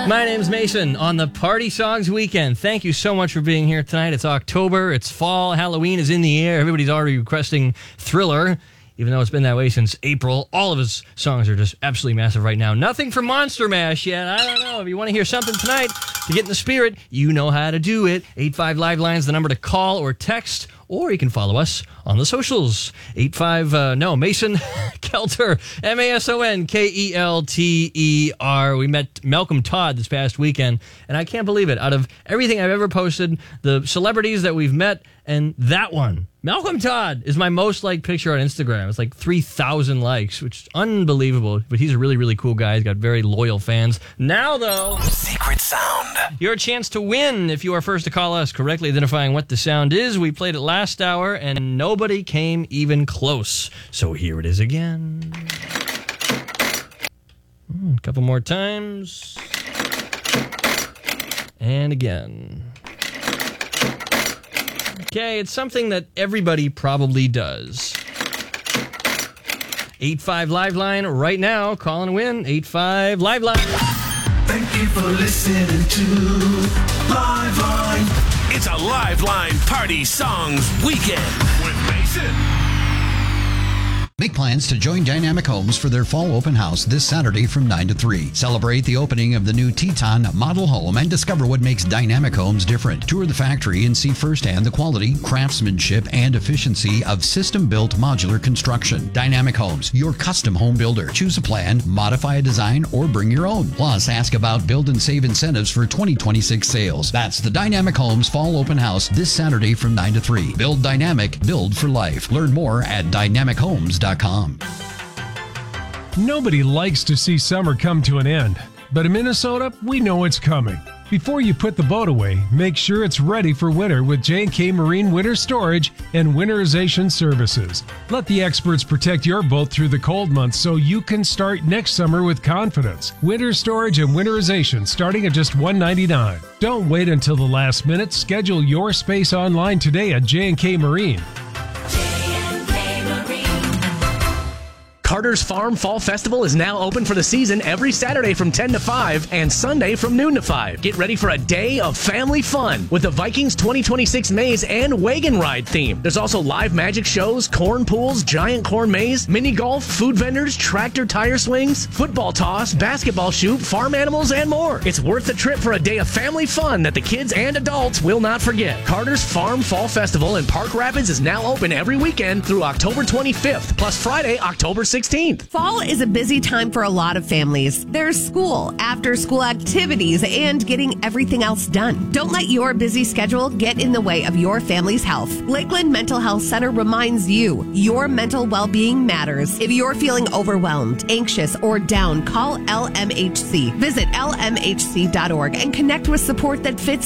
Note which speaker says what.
Speaker 1: My name's Mason on the Party Songs Weekend. Thank you so much for being here tonight. It's October, it's fall, Halloween is in the air. Everybody's already requesting Thriller, even though it's been that way since April. All of his songs are just absolutely massive right now. Nothing from Monster Mash yet. I don't know. If you want to hear something tonight to get in the spirit, you know how to do it. 85 Live Line's the number to call or text, or you can follow us on the socials. Mason Kelter, MASONKELTER. We met Malcolm Todd this past weekend, and I can't believe it. Out of everything I've ever posted, the celebrities that we've met, and that one, Malcolm Todd, is my most liked picture on Instagram. It's like 3,000 likes, which is unbelievable. But he's a really, really cool guy. He's got very loyal fans. Now, though,
Speaker 2: Secret Sound.
Speaker 1: Your chance to win if you are first to call us, correctly identifying what the sound is. We played it last hour, and nobody came even close. So here it is again. A couple more times. And again. Okay, it's something that everybody probably does. 85 Live Line right now. Call and win. 85 Live Line.
Speaker 2: Thank you for listening to Live Line. It's a Live Line Party Songs Weekend with Mason.
Speaker 3: Make plans to join Dynamic Homes for their fall open house this Saturday from 9 to 3. Celebrate the opening of the new Teton model home and discover what makes Dynamic Homes different. Tour the factory and see firsthand the quality, craftsmanship, and efficiency of system-built modular construction. Dynamic Homes, your custom home builder. Choose a plan, modify a design, or bring your own. Plus, ask about build and save incentives for 2026 sales. That's the Dynamic Homes fall open house this Saturday from 9 to 3. Build dynamic, build for life. Learn more at dynamichomes.com.
Speaker 4: Nobody likes to see summer come to an end, but in Minnesota, we know it's coming. Before you put the boat away, make sure it's ready for winter with J&K Marine Winter Storage and Winterization Services. Let the experts protect your boat through the cold months so you can start next summer with confidence. Winter storage and winterization starting at just $199. Don't wait until the last minute. Schedule your space online today at J&K Marine.
Speaker 5: Carter's Farm Fall Festival is now open for the season every Saturday from 10 to 5 and Sunday from noon to 5. Get ready for a day of family fun with the Vikings 2026 Maze and Wagon Ride theme. There's also live magic shows, corn pools, giant corn maze, mini golf, food vendors, tractor tire swings, football toss, basketball shoot, farm animals, and more. It's worth the trip for a day of family fun that the kids and adults will not forget. Carter's Farm Fall Festival in Park Rapids is now open every weekend through October 25th, plus Friday, October 16th.
Speaker 6: Fall is a busy time for a lot of families. There's school, after-school activities, and getting everything else done. Don't let your busy schedule get in the way of your family's health. Lakeland Mental Health Center reminds you your mental well-being matters. If you're feeling overwhelmed, anxious, or down, call LMHC. Visit lmhc.org and connect with support that fits